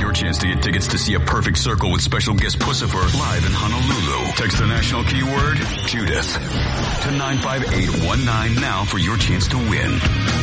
your chance to get tickets to see A Perfect Circle with special guest Puscifer live in Honolulu. Text the national keyword, Judith, to 95819 now for your chance to win.